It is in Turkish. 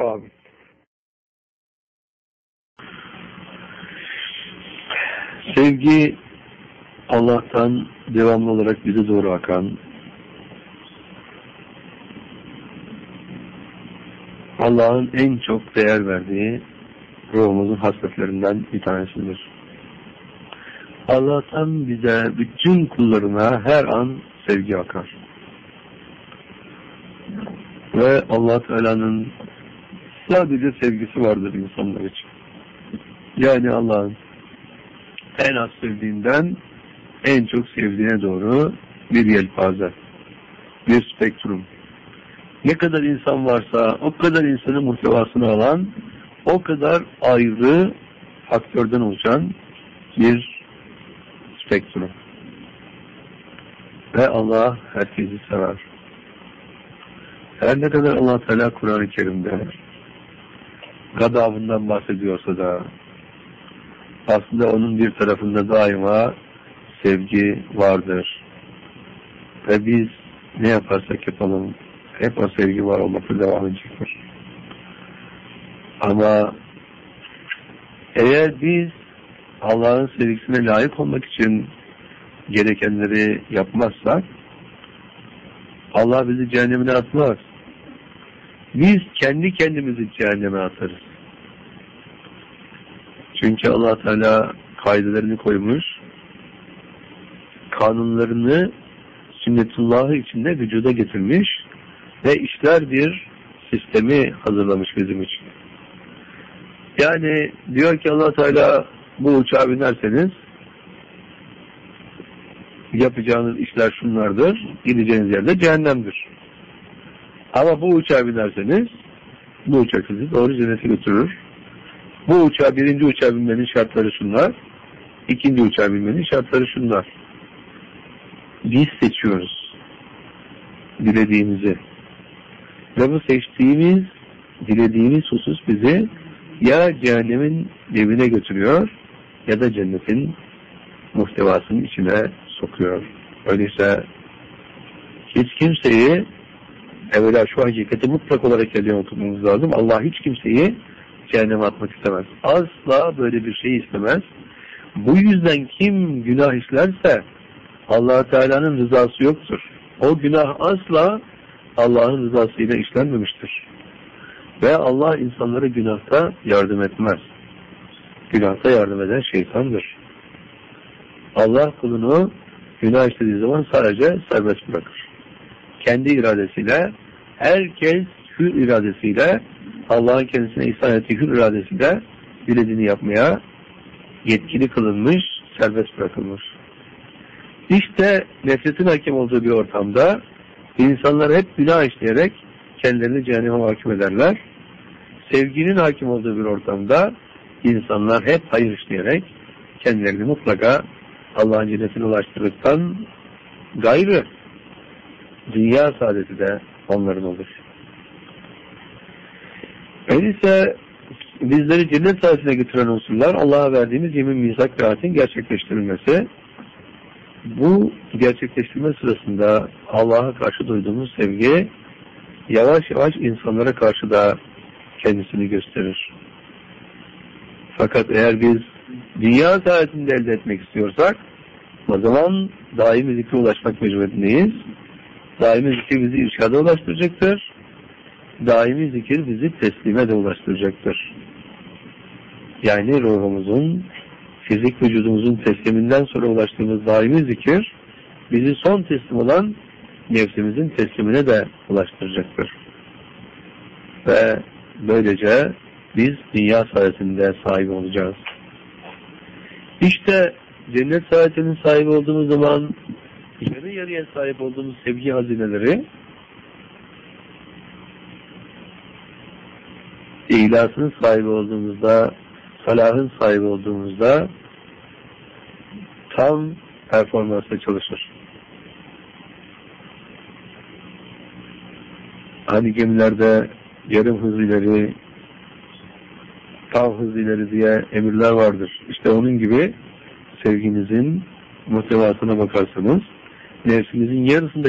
Amin. Sevgi, Allah'tan devamlı olarak bize doğru akan, Allah'ın en çok değer verdiği ruhumuzun hasletlerinden bir tanesidir. Allah'tan bize, bütün kullarına her an sevgi akar. Ve Allah Teala'nın sadece sevgisi vardır insanlar için. Yani Allah'ın en az sevdiğinden en çok sevdiğine doğru bir yelpaze, bir spektrum. Ne kadar insan varsa o kadar insanın muhtevasını alan, o kadar ayrı faktörden oluşan bir spektrum. Ve Allah herkesi sever. Her ne kadar Allah Teala Kur'an-ı Kerim'de gadabından bahsediyorsa da aslında onun bir tarafında daima sevgi vardır. Ve biz ne yaparsak yapalım hep o sevgi var olmakta devam edecektir. Ama eğer biz Allah'ın sevgisine layık olmak için gerekenleri yapmazsak Allah bizi cehennemine atmaz. Biz kendi kendimizi cehenneme atarız. Çünkü Allah Teala kaidelerini koymuş, kanunlarını sünnetullahı içinde vücuda getirmiş ve işler bir sistemi hazırlamış bizim için. Yani diyor ki Allah Teala, bu uçağa binerseniz yapacağınız işler şunlardır, gideceğiniz yerde cehennemdir. Ama bu uçağa binerseniz bu uçak sizi doğru cennete götürür. Bu uçağa, birinci uçağa binmenin şartları şunlar, ikinci uçağa binmenin şartları şunlar. Biz seçiyoruz dilediğimizi. Ve bu seçtiğimiz, dilediğimiz husus bizi ya cehennemin dibine götürüyor ya da cennetin muhtevasının içine sokuyor. Öyleyse hiç kimseyi, evvela şu hakikati mutlak olarak elden oturmamız lazım. Allah hiç kimseyi cehenneme atmak istemez. Asla böyle bir şey istemez. Bu yüzden kim günah işlerse Allah Teala'nın rızası yoktur. O günah asla Allah'ın rızasıyla işlenmemiştir. Ve Allah insanlara günahta yardım etmez. Günahta yardım eden şeytandır. Allah kulunu günah işlediği zaman sadece serbest bırakır. Kendi iradesiyle, herkes hür iradesiyle, Allah'ın kendisine ihsan ettiği hür iradesiyle dilediğini yapmaya yetkili kılınmış, serbest bırakılmış. İşte nefretin hakim olduğu bir ortamda insanlar hep günah işleyerek kendilerini cehenneme mahkum ederler. Sevginin hakim olduğu bir ortamda insanlar hep hayır işleyerek kendilerini mutlaka Allah'ın cennetine ulaştırdıktan gayrı dünya saadeti de onların olur. Öyleyse bizleri cennet saadetine götüren unsurlar Allah'a verdiğimiz yemin, misak ve ahdin gerçekleştirilmesi. Bu gerçekleştirme sırasında Allah'a karşı duyduğumuz sevgi yavaş yavaş insanlara karşı da kendisini gösterir. Fakat eğer biz dünya saadetini de elde etmek istiyorsak o zaman daimi zikre ulaşmak mecburiyetindeyiz. Daimi zikir bizi irşada ulaştıracaktır. Daimi zikir bizi teslime de ulaştıracaktır. Yani ruhumuzun, fizik vücudumuzun tesliminden sonra ulaştığımız daimi zikir bizi son teslim olan nefsimizin teslimine de ulaştıracaktır. Ve böylece biz dünya saadetinde sahibi olacağız. İşte cennet saadetinin sahibi olduğumuz zaman yarı yarıya sahip olduğumuz sevgi hazineleri ihlasın sahibi olduğumuzda, salahın sahibi olduğumuzda tam performansla çalışır. Hani gemilerde yarım hız ileri, tam hız ileri diye emirler vardır. İşte onun gibi sevginizin muhtevasına bakarsanız nefsinizin yarısında